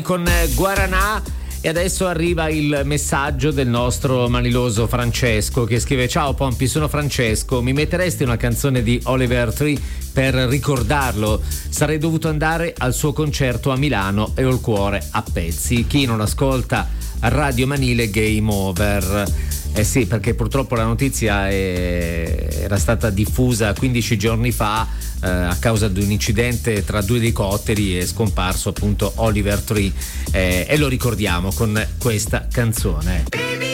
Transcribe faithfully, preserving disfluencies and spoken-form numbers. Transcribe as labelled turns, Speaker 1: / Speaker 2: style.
Speaker 1: con Guaranà. E adesso arriva il messaggio del nostro maniloso Francesco, che scrive: ciao Pompi, sono Francesco, mi metteresti una canzone di Oliver Tree per ricordarlo? Sarei dovuto andare al suo concerto a Milano e ho il cuore a pezzi. Chi non ascolta Radio Manile, game over. Eh sì, perché purtroppo la notizia è, era stata diffusa quindici giorni fa eh, a causa di un incidente tra due elicotteri. È scomparso appunto Oliver Tree eh, e lo ricordiamo con questa canzone.